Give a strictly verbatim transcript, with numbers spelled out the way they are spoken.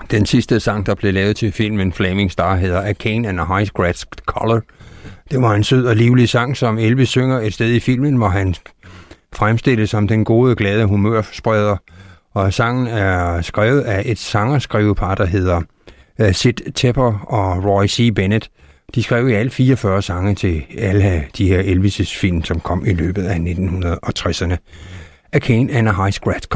Den sidste sang, der blev lavet til filmen Flaming Star, hedder A Cane and a High Scratched Collar. Det var en sød og livlig sang, som Elvis synger et sted i filmen, hvor han fremstilles som den gode, glade humørspreder. Og sangen er skrevet af et sangerskrivepar, der hedder uh, Sid Tepper og Roy C. Bennett. De skrev i alt fireogfyrre sange til alle de her Elvis' film, som kom i løbet af nitten tresserne. A Cane and a High Scratched Collar.